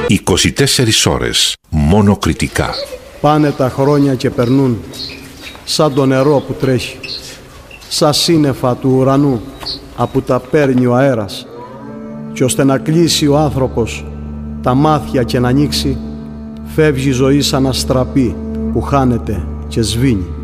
24 ώρες, μόνο κριτικά. Πάνε τα χρόνια και περνούν, σαν το νερό που τρέχει, σαν σύννεφα του ουρανού, απού τα παίρνει ο αέρας, κι ώστε να κλείσει ο άνθρωπος τα μάτια και να ανοίξει, φεύγει η ζωή σαν αστραπή που χάνεται και σβήνει.